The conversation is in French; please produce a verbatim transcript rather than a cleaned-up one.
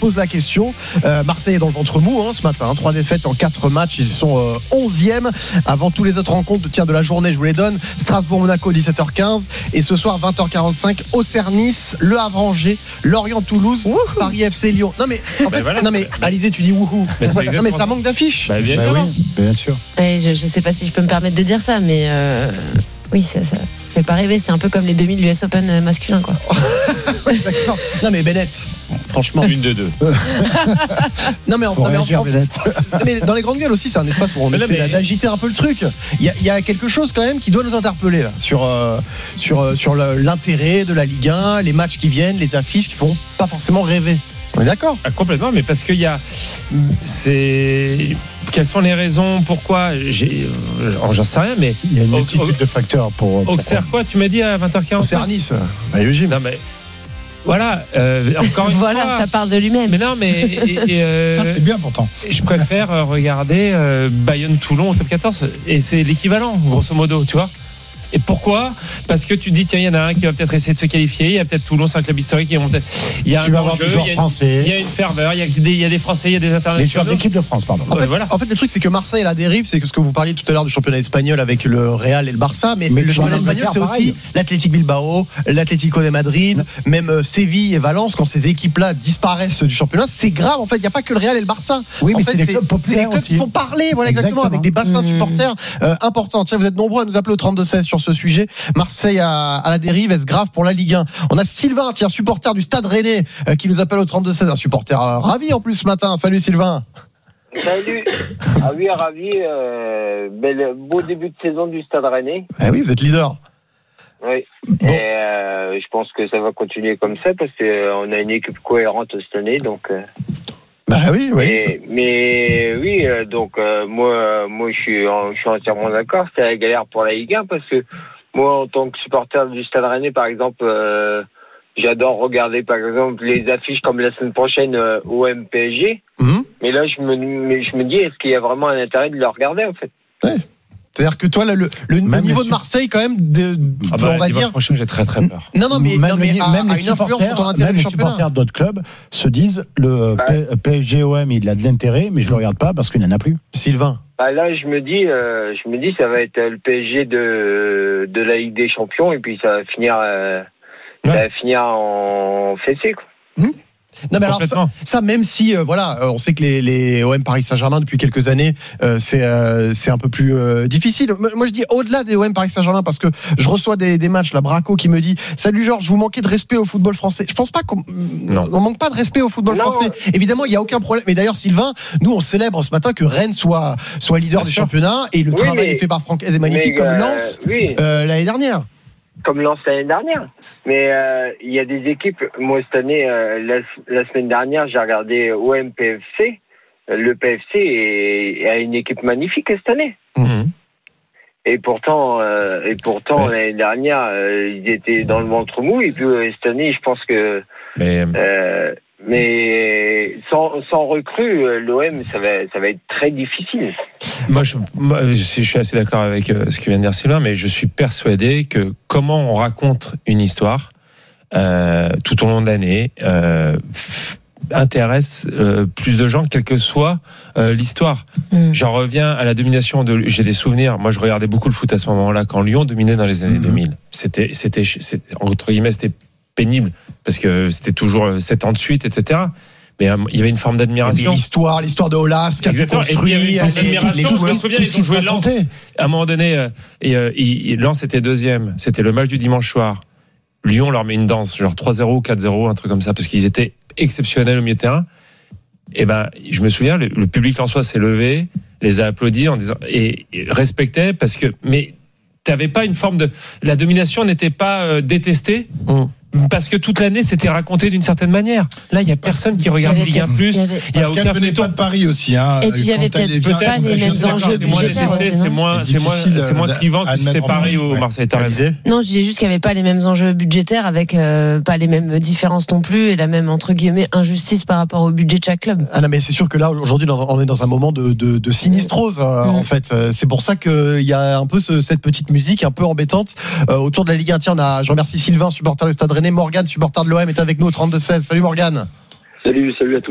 pose la question. Euh, Marseille est dans le ventre mou hein, ce matin. Hein, trois défaites en quatre matchs. Ils sont euh, onzième. Avant tous les autres rencontres tiens, de la journée, je vous les donne. Strasbourg-Monaco, dix-sept heures quinze. Et ce soir, vingt heures quarante-cinq, Auxerre-Nice, Le Havre-Angers, Lorient-Toulouse, Wouhou. Paris-F C Lyon. Non mais, en fait, bah voilà. non mais, Alizé, tu dis wouhou. Mais ça, non mais ça manque d'affiches. Bah, bien, bah, oui, bien sûr. Et je, je sais pas si je peux me permettre de dire ça, mais euh, oui, ça, ça, ça fait pas rêver. C'est un peu comme les demi de l'U S Open masculin, quoi. Ouais, d'accord. Non mais Bennett, franchement. Une de deux. non mais, en, non, mais, en, en, mais dans les grandes gueules aussi, c'est un espace où on essaie mais... d'agiter un peu le truc. Il y, a, il y a quelque chose quand même qui doit nous interpeller là, sur euh, sur euh, sur le, l'intérêt de la Ligue un, les matchs qui viennent, les affiches qui font pas forcément rêver. On est d'accord ? Ah, complètement, mais parce qu'il y a, c'est, quelles sont les raisons, pourquoi j'ai, alors, j'en sais rien, mais il y a une multitude de facteurs pour. Auxerre quoi, tu m'as dit à vingt heures quarante. Auxerre Nice. Bah, Eugène. Non mais. Voilà, euh, encore une voilà, fois. Ça parle de lui-même. Mais non, mais et, et, euh, ça c'est bien pourtant. Je préfère regarder euh, Bayonne-Toulon au top quatorze et c'est l'équivalent, grosso modo, tu vois. Et pourquoi ? Parce que tu te dis tiens, il y en a un qui va peut-être essayer de se qualifier. Il y a peut-être Toulon, c'est un club historique. Il y a, il y a tu un vas avoir des joueurs français. Il y a une ferveur. Il y a des, il y a des Français, il y a des internationaux. Les joueurs d'équipe de France, pardon. En fait, ouais, voilà. en fait, le truc c'est que Marseille, la dérive, c'est que ce que vous parliez tout à l'heure du championnat espagnol avec le Real et le Barça, mais, mais le championnat espagnol, c'est pareil. Aussi l'Athletic Bilbao, l'Atlético de Madrid, même euh, Séville et Valence. Quand ces équipes-là disparaissent du championnat, c'est grave. En fait, il n'y a pas que le Real et le Barça. Oui, en mais fait, c'est des clubs populaires. C'est les clubs qui font parler, voilà exactement, exactement, avec des bassins de supporters euh, importants. Tiens, vous êtes nombreux à nous appeler au trente-deux seize sur ce sujet. Marseille à, à la dérive, est-ce grave pour la Ligue un ? On a Sylvain, tiens, supporter du Stade Rennais, euh, qui nous appelle au trente-deux seize, un supporter euh, ravi en plus ce matin. Salut Sylvain. Salut. Ah oui, ravi. Euh, bel, beau début de saison du Stade Rennais. Eh oui, vous êtes leader. Oui. Bon. Et euh, je pense que ça va continuer comme ça parce qu'on a une équipe cohérente cette année, donc. Euh... Bah oui, oui. Mais, mais oui, euh, donc euh, moi, moi, je suis, je suis entièrement d'accord. C'est la galère pour la Ligue un parce que. Moi, en tant que supporter du Stade Rennais, par exemple, euh, j'adore regarder, par exemple, les affiches comme la semaine prochaine euh, O M P S G. Mmh. Mais là, je me, je me dis, est-ce qu'il y a vraiment un intérêt de le regarder, en fait ? Ouais. C'est-à-dire que toi, là, le, le niveau de Marseille, quand même, de, ah bah, on va dire. Prochain, j'ai très très peur. Non, non, mais, même, non, mais même, à, même à les une influence sur ton intérêt même du les championnat. supporters d'autres clubs se disent le ouais. P S G O M, il a de l'intérêt, mais je le regarde pas parce qu'il n'y en a plus. Sylvain. Bah là, je me dis, euh, je me dis, ça va être le P S G de de la Ligue des Champions et puis ça va finir, euh, ouais. ça va finir en fessée, quoi. Mmh. Non mais alors ça, ça même si euh, voilà euh, on sait que les, les O M Paris Saint-Germain depuis quelques années euh, c'est euh, c'est un peu plus euh, difficile. Moi je dis au-delà des O M Paris Saint-Germain parce que je reçois des, des matchs, la Braco qui me dit salut Georges, vous manquez de respect au football français. Je pense pas qu'on non. on manque pas de respect au football non. français. Évidemment il y a aucun problème. Mais d'ailleurs Sylvain, nous on célèbre ce matin que Rennes soit soit leader Bien du sûr. championnat et le oui, travail mais, est fait par Franck est magnifique mais, comme euh, Lens oui. euh, l'année dernière. Comme Lens l'année dernière. Mais il euh, y a des équipes, moi cette année, euh, la, la semaine dernière, j'ai regardé O M P F C. Le P F C est, a une équipe magnifique cette année. Mmh. Et pourtant, euh, et pourtant ouais. l'année dernière, euh, ils étaient dans le ventre mou. Et puis euh, cette année, je pense que... Mais... Euh, Mais sans, sans recrue, l'O M, ça va, ça va être très difficile. Moi, je, moi, je, suis, je suis assez d'accord avec euh, ce que vient de dire Sylvain, mais je suis persuadé que comment on raconte une histoire euh, tout au long de l'année euh, f- intéresse euh, plus de gens, quelle que soit euh, l'histoire. Mmh. J'en reviens à la domination de. J'ai des souvenirs. Moi, je regardais beaucoup le foot à ce moment-là quand Lyon dominait dans les années mmh. deux mille. C'était, c'était, c'était entre guillemets, c'était pénible parce que c'était toujours sept ans de suite, et cetera. Mais euh, il y avait une forme d'admiration. L'histoire, l'histoire de Olas qui a tout construit. Il y avait une forme d'admiration. Je me souviens, ils ont joué Lens. À un moment donné, euh, et, euh, il, Lens était deuxième. C'était le match du dimanche soir. Lyon leur met une danse, genre trois zéro, quatre zéro, un truc comme ça, parce qu'ils étaient exceptionnels au milieu de terrain. Et ben, je me souviens, le, le public lensois s'est levé, les a applaudis en disant et, et respectait parce que, mais t'avais pas une forme de, la domination n'était pas euh, détestée. Mmh. Parce que toute l'année c'était raconté d'une certaine manière. Là, il y a personne qui regarde Ligue un plus. Il y, avait... il y a aucun. Parce qu'elle venait pas de Paris aussi. Hein, et puis il y avait peut-être, peut-être pas les mêmes enjeux budgétaires. C'est moins, c'est moins, c'est moins clivant que c'est Paris ou Marseille. T'as raison. Non, je disais juste qu'il n'y avait pas les mêmes enjeux budgétaires, avec euh, pas les mêmes différences non plus, et la même entre guillemets injustice par rapport au budget de chaque club. Ah non, mais c'est sûr que là aujourd'hui on est dans un moment de, de, de sinistrose euh, mmh. en fait. C'est pour ça qu'il y a un peu ce, cette petite musique un peu embêtante euh, autour de la Ligue un. Tiens, on a, je remercie Sylvain, supporter du Stade Rennais. Morgane, supporter de l'O M, est avec nous au trente-deux seize. Salut Morgane. Salut, salut à tous.